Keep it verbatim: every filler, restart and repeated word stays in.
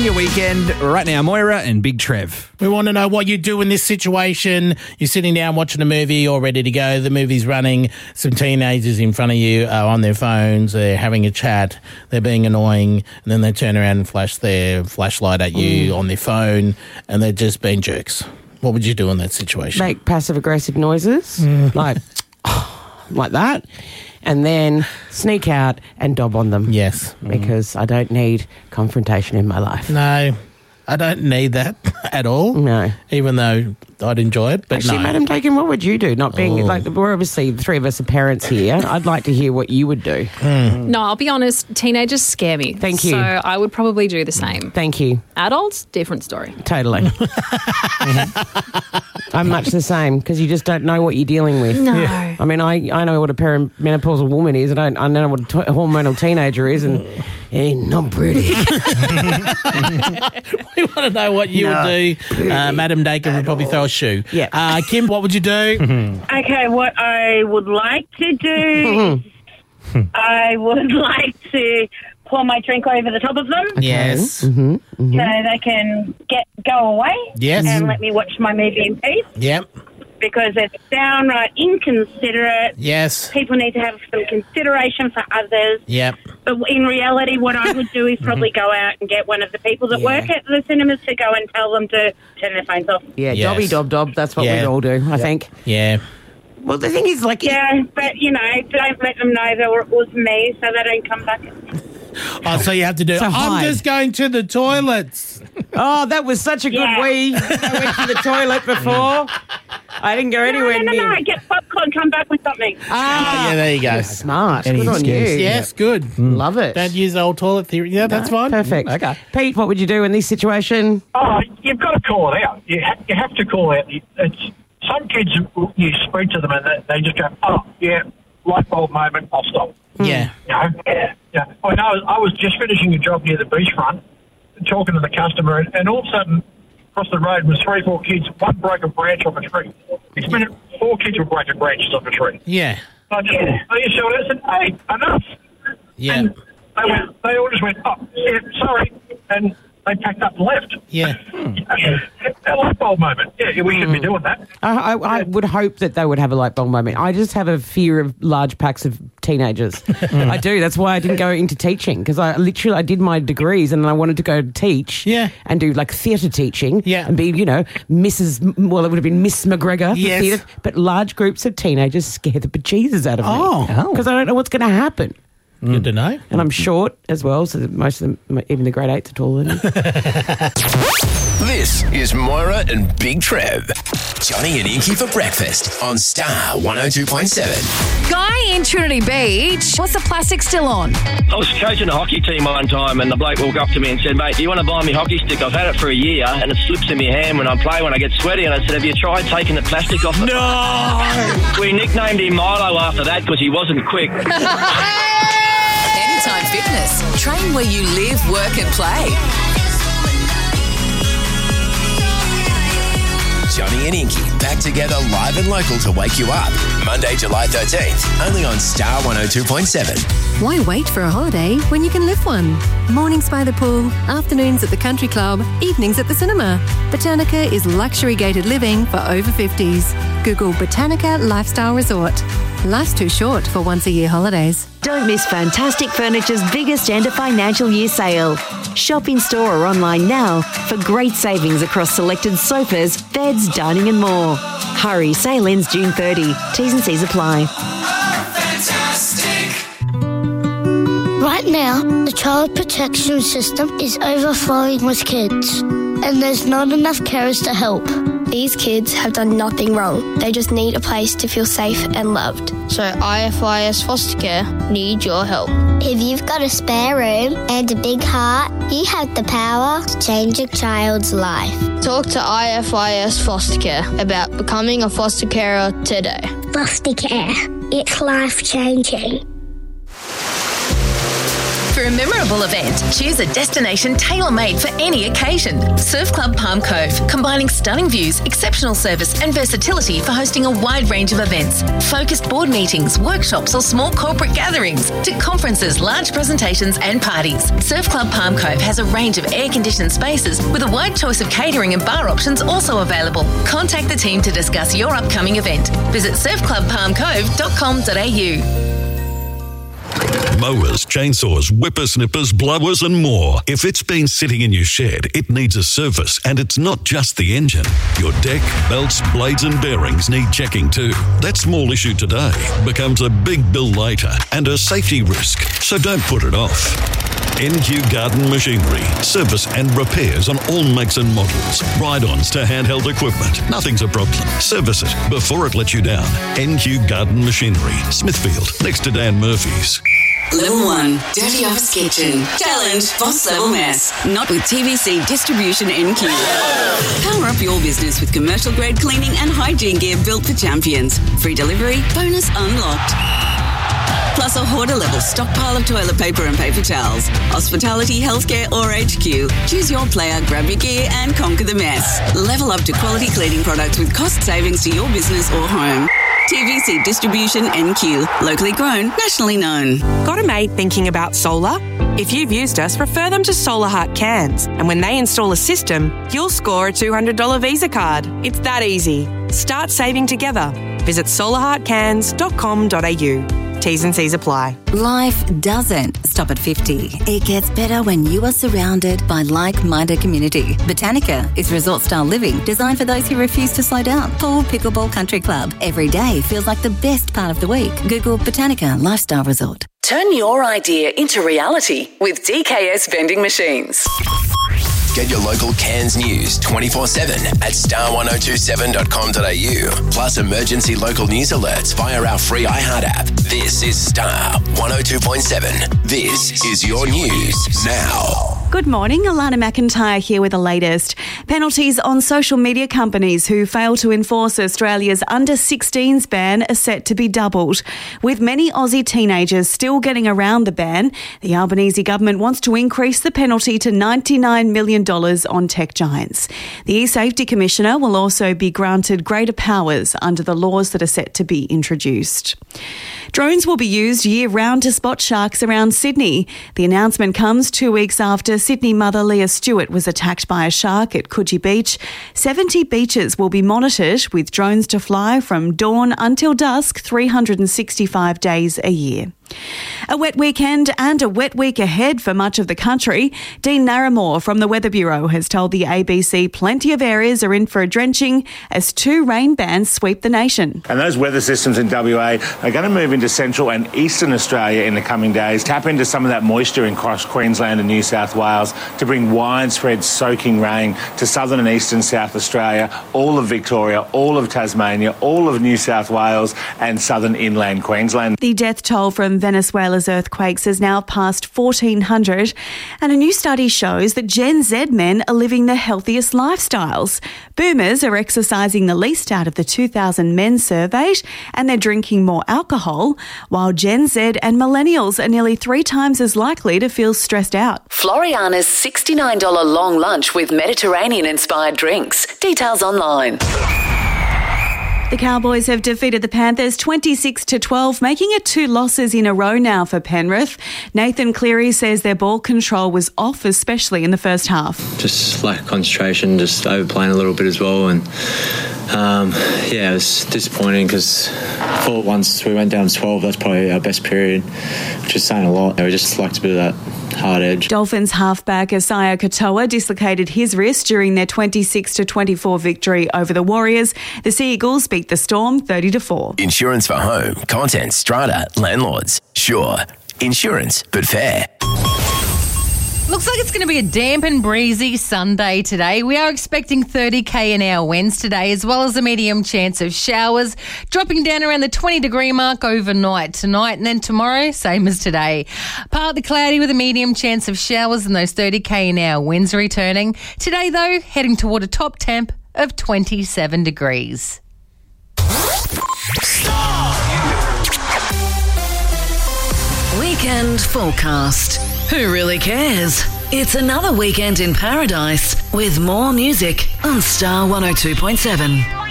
your weekend. Right now, Moira and Big Trev. We want to know what you do in this situation. You're sitting down watching a movie, all ready to go. The movie's running. Some teenagers in front of you are on their phones. They're having a chat. They're being annoying. And then they turn around and flash their flashlight at you mm. on their phone. And they're just being jerks. What would you do in that situation? Make passive-aggressive noises, mm. like, like that. And then sneak out and dob on them. Yes. Because mm. I don't need confrontation in my life. No, I don't need that at all. No. Even though I'd enjoy it, but Actually, no. Madam Dakin, what would you do? Not being, oh. like, we're obviously, the three of us are parents here. I'd like to hear what you would do. Mm. No, I'll be honest, teenagers scare me. Thank you. So I would probably do the same. Thank you. Adults, different story. Totally. I'm much the same, because you just don't know what you're dealing with. No. Yeah. I mean, I, I know what a perimenopausal woman is, and I, I know what a t- hormonal teenager is, and ain't not pretty. We want to know what you no. would do. Uh, Madam Dakin would probably throw a shoe. Yeah. Uh, Kim, what would you do? Okay, what I would like to do, I would like to pour my drink over the top of them. Okay. Yes. Mm-hmm. Mm-hmm. So they can get go away. Yes. And let me watch my movie in peace. Yep. Because it's downright inconsiderate. Yes. People need to have some consideration for others. Yep. But in reality, what I would do is probably go out and get one of the people that Yeah. work at the cinemas to go and tell them to turn their phones off. Yeah, Yes. dobby dob dob. That's what Yeah. we all do, I think. Yeah. Well, the thing is, like... Yeah, but, you know, don't let them know that it was me so they don't come back. Oh, so you have to do So I'm hide. just going to the toilets. Oh, that was such a good Yeah. wee. I went to the toilet before. I didn't go No, anywhere no, no, near. no, get popcorn, come back with something. Ah, yeah, there you go. smart. Any Good on you. excuse. Yes, good. Love it. Don't use the old toilet theory. Yeah, that's fine. Perfect. Okay. Pete, what would you do in this situation? Oh, you've got to call it out. You, ha- you have to call it. It's some kids. You speak to them and they, they just go, "Oh, yeah, light bulb moment. I'll stop." Yeah. You know, yeah, yeah. I know. I was just finishing a job near the beachfront, talking to the customer, and, and all of a sudden, across the road was three, four kids. One broke a branch off a tree. It's been four kids were breaking branches off a tree. Yeah. I just, I just shouted, I said, "Hey, enough!" Yeah. And they went. They all just went, "Oh, yeah, sorry," and they packed up and left. Yeah. A light bulb moment. Yeah, we should be doing that. I, I, I would hope that they would have a light bulb moment. I just have a fear of large packs of teenagers. I do. That's why I didn't go into teaching, because I literally I did my degrees and I wanted to go teach Yeah. and do like theatre teaching Yeah. and be, you know, Missus M- Well, it would have been Miss McGregor. for Yes. theatre. But large groups of teenagers scare the bejesus out of me. Oh. Because I don't know what's going to happen. Good to know. And I'm short as well, so that most of them, even the grade eights, are taller than me. This is Moira and Big Trev. Johnny and Inky for breakfast on Star one oh two point seven. Guy in Trinity Beach, what's the plastic still on? I was coaching a hockey team one time and the bloke walked up to me and said, "Mate, do you want to buy me hockey stick? I've had it for a year and it slips in my hand when I play when I get sweaty." And I said, "Have you tried taking the plastic off?" No! We nicknamed him Milo after that because he wasn't quick. Anytime Fitness. Train where you live, work and play. Johnny and Inky back together live and local to wake you up. Monday, July thirteenth, only on Star one oh two point seven. Why wait for a holiday when you can live one? Mornings by the pool, afternoons at the country club, evenings at the cinema. Botanica is luxury gated living for over fifties. Google Botanica Lifestyle Resort. Life's too short for once-a-year holidays. Don't miss Fantastic Furniture's biggest end of financial year sale. Shop in store or online now for great savings across selected sofas, beds, dining and more. Hurry, sale ends June thirtieth. T's and C's apply. Right now, the child protection system is overflowing with kids, and there's not enough carers to help. These kids have done nothing wrong. They just need a place to feel safe and loved. So I F I S Foster Care need your help. If you've got a spare room and a big heart, you have the power to change a child's life. Talk to I F I S Foster Care about becoming a foster carer today. Foster care. It's life-changing. for a memorable event? Choose a destination tailor-made for any occasion. Surf Club Palm Cove, combining stunning views, exceptional service and versatility for hosting a wide range of events. Focused board meetings, workshops or small corporate gatherings to conferences, large presentations and parties. Surf Club Palm Cove has a range of air-conditioned spaces with a wide choice of catering and bar options also available. Contact the team to discuss your upcoming event. Visit surf club palm cove dot com dot a u. Mowers, chainsaws, whippersnippers, blowers and more. If it's been sitting in your shed, it needs a service, and it's not just the engine. Your deck, belts, blades and bearings need checking too. That small issue today becomes a big bill later and a safety risk, so don't put it off. N Q Garden Machinery. Service and repairs on all makes and models. Ride-ons to handheld equipment. Nothing's a problem. Service it before it lets you down. N Q Garden Machinery. Smithfield, next to Dan Murphy's. Level one, Dirty Office Kitchen. Challenge, boss level mess. Not with T V C Distribution N Q. Power up your business with commercial grade cleaning and hygiene gear built for champions. Free delivery, bonus unlocked. Plus a hoarder level stockpile of toilet paper and paper towels. Hospitality, healthcare or H Q. Choose your player, grab your gear and conquer the mess. Level up to quality cleaning products with cost savings to your business or home. T V C Distribution N Q. Locally grown, nationally known. Got a mate thinking about solar? If you've used us, refer them to Solar Heart Cairns. And when they install a system, you'll score a two hundred dollars Visa card. It's that easy. Start saving together. Visit solar heart cairns dot com dot a u. T's and C's apply. Life doesn't stop at fifty. It gets better when you are surrounded by like-minded community. Botanica is resort-style living designed for those who refuse to slow down. Pool Pickleball Country Club. Every day feels like the best part of the week. Google Botanica Lifestyle Resort. Turn your idea into reality with D K S Vending Machines. Get your local Cairns news twenty-four seven at star ten twenty-seven dot com dot a u. Plus emergency local news alerts via our free iHeart app. This is Star one oh two point seven. This is your news now. Good morning, Alana McIntyre here with the latest. Penalties on social media companies who fail to enforce Australia's under sixteens ban are set to be doubled. With many Aussie teenagers still getting around the ban, the Albanese government wants to increase the penalty to ninety-nine million dollars on tech giants. The E-Safety Commissioner will also be granted greater powers under the laws that are set to be introduced. Drones will be used year-round to spot sharks around Sydney. The announcement comes two weeks after Sydney mother Leah Stewart was attacked by a shark at Coogee Beach. seventy beaches will be monitored with drones to fly from dawn until dusk, three hundred sixty-five days a year. A wet weekend and a wet week ahead for much of the country. Dean Narramore from the Weather Bureau has told the A B C plenty of areas are in for a drenching as two rain bands sweep the nation. And those weather systems in W A are going to move into central and eastern Australia in the coming days, tap into some of that moisture in across Queensland and New South Wales to bring widespread soaking rain to southern and eastern South Australia, all of Victoria, all of Tasmania, all of New South Wales and southern inland Queensland. The death toll from Venezuela's earthquakes has now passed fourteen hundred, and a new study shows that Gen Z men are living the healthiest lifestyles. Boomers are exercising the least out of the two thousand men surveyed, and they're drinking more alcohol, while Gen Z and millennials are nearly three times as likely to feel stressed out. Floriana's sixty-nine dollars long lunch with Mediterranean-inspired drinks. Details online. The Cowboys have defeated the Panthers twenty-six to twelve, making it two losses in a row now for Penrith. Nathan Cleary says their ball control was off, especially in the first half. Just lack of concentration, just overplaying a little bit as well. And um, yeah, it was disappointing because I thought once we went down to twelve, that's probably our best period, which is saying a lot. We just lacked a bit of that hard edge. Dolphins halfback Isaiah Katoa dislocated his wrist during their twenty-six to twenty-four victory over the Warriors. The Sea Eagles beat the Storm thirty to four. Insurance for home, content, strata, landlords. Sure, insurance, but fair. Looks like it's going to be a damp and breezy Sunday today. We are expecting thirty k an hour winds today, as well as a medium chance of showers, dropping down around the twenty degree mark overnight tonight, and then tomorrow, same as today. Partly cloudy with a medium chance of showers and those thirty k an hour winds returning. Today, though, heading toward a top temp of twenty-seven degrees. Weekend forecast. Who really cares? It's another weekend in paradise with more music on Star one oh two point seven.